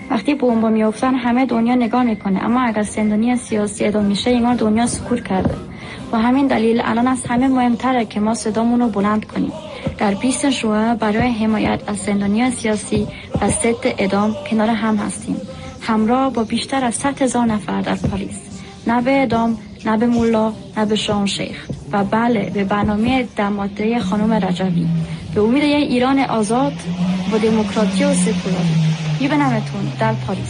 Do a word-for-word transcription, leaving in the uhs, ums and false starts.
وقتی بمب میافتن همه دنیا نگاه میکنه، اما اگر زندانی سیاسی اعدام میشه انگار دنیا سکوت کرده. و همین دلیل الان از همه مهمتره که ما صدامون رو بلند کنیم. در بیست ژوئن برای حمایت از زندانیان سیاسی و ضد اعدام کنار هم هستیم، همراه با بیشتر از صد هزار نفر در پاریس. نه به اعدام، نه به مولا، نه به شاه شیخ، و بله به برنامه دماده خانم رجبی. به امید یه ایران آزاد با دموکراسی و سکولاری. میبینمتون در پاریس.